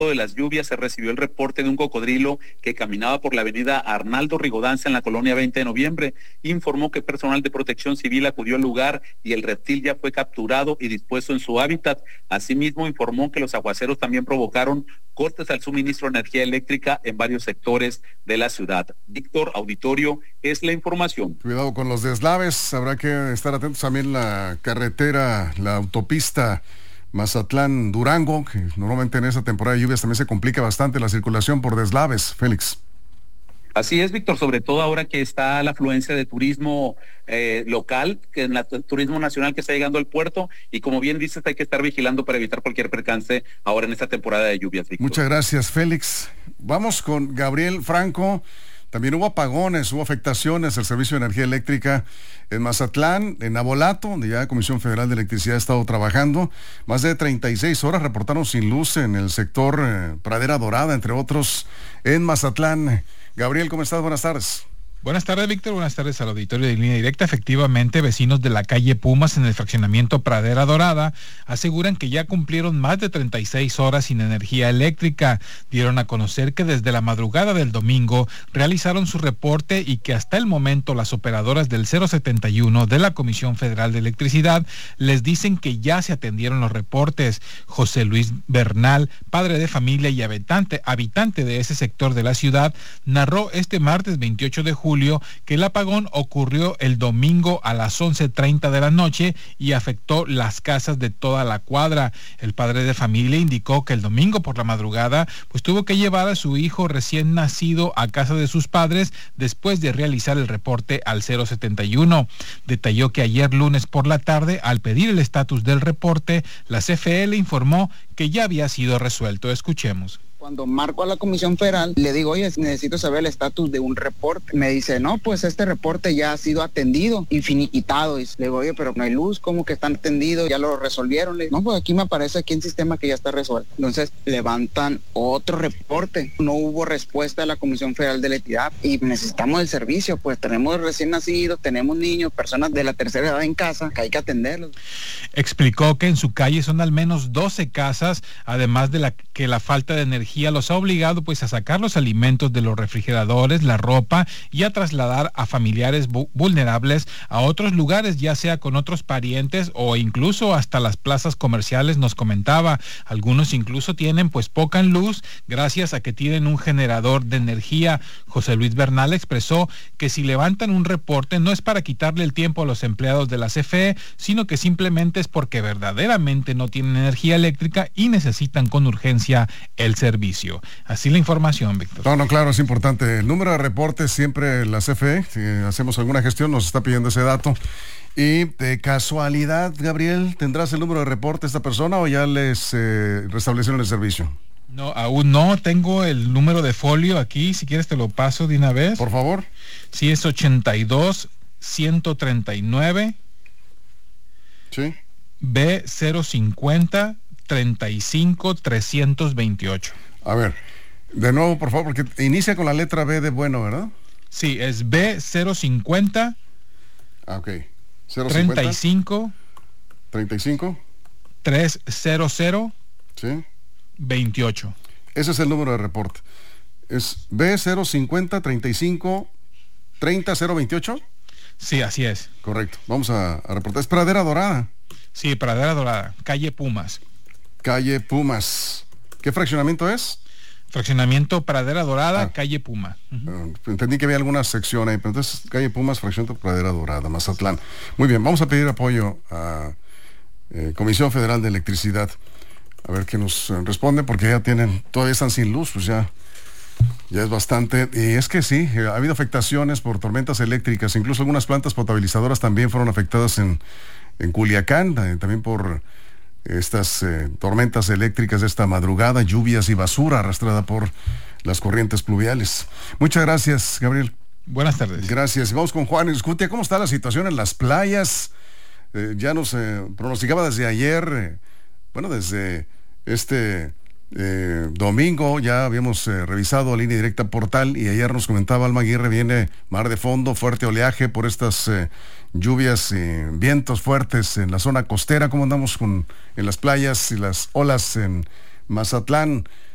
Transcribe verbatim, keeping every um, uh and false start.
de las lluvias se recibió el reporte de un cocodrilo que caminaba por la avenida Arnaldo Rigodanza en la colonia veinte de noviembre. Informó que personal de protección civil acudió al lugar y el reptil ya fue capturado y dispuesto en su hábitat. Asimismo, informó que los aguaceros también provocaron cortes al suministro de energía eléctrica en varios sectores de la ciudad. Víctor, auditorio, es la información. Cuidado con los deslaves, habrá que estar atentos también la carretera, la autopista Mazatlán-Durango, que normalmente en esa temporada de lluvias también se complica bastante la circulación por deslaves. Félix. Así es, Víctor, sobre todo ahora que está la afluencia de turismo eh, local, que en la, el turismo nacional que está llegando al puerto, y como bien dices, hay que estar vigilando para evitar cualquier percance ahora en esta temporada de lluvias, Víctor. Muchas gracias, Félix. Vamos con Gabriel Franco. También hubo apagones, hubo afectaciones al servicio de energía eléctrica en Mazatlán, en Abolato, donde ya la Comisión Federal de Electricidad ha estado trabajando. Más de treinta y seis horas reportaron sin luz en el sector eh, Pradera Dorada, entre otros, en Mazatlán. Gabriel, ¿cómo estás? Buenas tardes. Buenas tardes, Víctor. Buenas tardes al auditorio de Línea Directa. Efectivamente, vecinos de la calle Pumas en el fraccionamiento Pradera Dorada aseguran que ya cumplieron más de treinta y seis horas sin energía eléctrica. Dieron a conocer que desde la madrugada del domingo realizaron su reporte y que hasta el momento las operadoras del cero setenta y uno de la Comisión Federal de Electricidad les dicen que ya se atendieron los reportes. José Luis Bernal, padre de familia y habitante, habitante de ese sector de la ciudad, narró este martes veintiocho de julio que el apagón ocurrió el domingo a las once treinta de la noche y afectó las casas de toda la cuadra. El padre de familia indicó que el domingo por la madrugada pues tuvo que llevar a su hijo recién nacido a casa de sus padres después de realizar el reporte al cero setenta y uno. Detalló que ayer lunes por la tarde, al pedir el estatus del reporte, la C F E le informó que ya había sido resuelto. Escuchemos. Cuando marco a la Comisión Federal, le digo, oye, necesito saber el estatus de un reporte. Me dice, no, pues este reporte ya ha sido atendido y finiquitado. Y le digo, oye, pero no hay luz, ¿cómo que están atendidos? ¿Ya lo resolvieron? Le digo, no, pues aquí me aparece aquí en sistema que ya está resuelto. Entonces levantan otro reporte. No hubo respuesta de la Comisión Federal de Electricidad y necesitamos el servicio. Pues tenemos recién nacidos, tenemos niños, personas de la tercera edad en casa, que hay que atenderlos. Explicó que en su calle son al menos doce casas, además de la que la falta de energía los ha obligado pues a sacar los alimentos de los refrigeradores, la ropa y a trasladar a familiares bu- vulnerables a otros lugares, ya sea con otros parientes o incluso hasta las plazas comerciales, nos comentaba. Algunos incluso tienen pues poca luz gracias a que tienen un generador de energía. José Luis Bernal expresó que si levantan un reporte no es para quitarle el tiempo a los empleados de la C F E, sino que simplemente es porque verdaderamente no tienen energía eléctrica y necesitan con urgencia el servicio. Así la información, Víctor. No, no, claro, es importante. El número de reportes siempre la C F E, si hacemos alguna gestión, nos está pidiendo ese dato. Y de casualidad, Gabriel, ¿tendrás el número de reporte de esta persona o ya les eh, restablecieron el servicio? No, aún no. Tengo el número de folio aquí. Si quieres te lo paso de una vez. Por favor. Sí, es ochenta y dos ciento treinta y nueve. Sí. B cero cincuenta treinta y cinco trescientos veintiocho. A ver, de nuevo, por favor, porque inicia con la letra B de bueno, ¿verdad? Sí, es B cero cincuenta. Ah, ok. cero cincuenta, treinta y cinco. treinta y cinco. trescientos. Sí. veintiocho. Ese es el número de reporte. ¿Es B cero cincuenta treinta y cinco treinta cero veintiocho? Sí, así es. Correcto. Vamos a, a reportar. Es Pradera Dorada. Sí, Pradera Dorada, calle Pumas. Calle Pumas. ¿Qué fraccionamiento es? Fraccionamiento Pradera Dorada, Ah. calle Puma. Uh-huh. Uh, entendí que había alguna sección ahí, pero entonces calle Pumas, fraccionamiento Pradera Dorada, Mazatlán. Muy bien, vamos a pedir apoyo a eh, Comisión Federal de Electricidad. A ver qué nos eh, responde, porque ya tienen, todavía están sin luz, pues ya, ya es bastante. Y es que sí, eh, ha habido afectaciones por tormentas eléctricas, incluso algunas plantas potabilizadoras también fueron afectadas en, en Culiacán, eh, también por estas eh, tormentas eléctricas de esta madrugada, lluvias y basura arrastrada por las corrientes pluviales. Muchas gracias, Gabriel. Buenas tardes. Gracias. Vamos con Juan Escutia. ¿Cómo está la situación en las playas? Eh, ya nos eh, pronosticaba desde ayer, eh, bueno, desde este eh, domingo ya habíamos eh, revisado Línea Directa Portal y ayer nos comentaba Alma Aguirre, viene mar de fondo, fuerte oleaje por estas eh, lluvias y eh, vientos fuertes en la zona costera. ¿Cómo andamos con en las playas y las olas en Mazatlán?